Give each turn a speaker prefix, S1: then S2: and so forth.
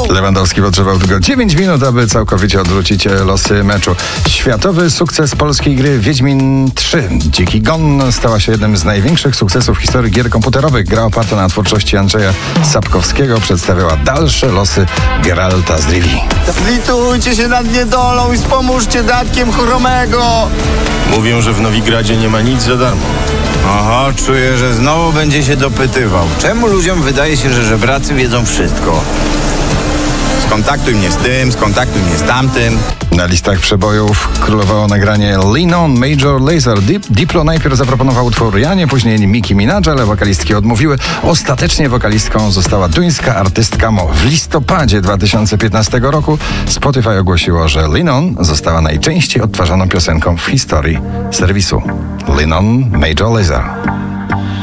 S1: Lewandowski potrzebował tylko 9 minut, aby całkowicie odwrócić losy meczu. Światowy sukces polskiej gry Wiedźmin 3. Dziki Gon stała się jednym z największych sukcesów w historii gier komputerowych. Gra oparta na twórczości Andrzeja Sapkowskiego przedstawiała dalsze losy Geralta z Rivii.
S2: Zlitujcie się nad niedolą i wspomóżcie datkiem Chromego.
S3: Mówią, że w Nowigradzie nie ma nic za darmo.
S2: Oho, czuję, że znowu będzie się dopytywał. Czemu ludziom wydaje się, że żebracy wiedzą wszystko? Skontaktuj mnie z tym, skontaktuj mnie z tamtym.
S1: Na listach przebojów królowało nagranie Lean On Major Lazer. Diplo najpierw zaproponował utwór Rihannie, później Nicki Minaj, ale wokalistki odmówiły. Ostatecznie wokalistką została duńska artystka Mo. W listopadzie 2015 roku Spotify ogłosiło, że Lean On została najczęściej odtwarzaną piosenką w historii serwisu. Lean On Major Lazer.